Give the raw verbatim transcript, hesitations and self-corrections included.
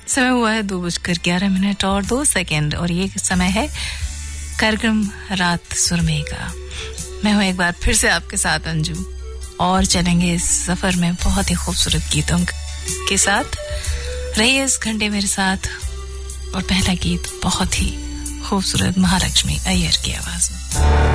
समय हुआ है दो बजकर ग्यारह मिनट और दो सेकेंड और ये समय है कार्यक्रम रात सुरमई का। मैं हूं एक बार फिर से आपके साथ अंजू और चलेंगे इस सफर में बहुत ही खूबसूरत गीतों के साथ। रहिए इस घंटे मेरे साथ और पहला गीत बहुत ही खूबसूरत महालक्ष्मी अय्यर की आवाज में।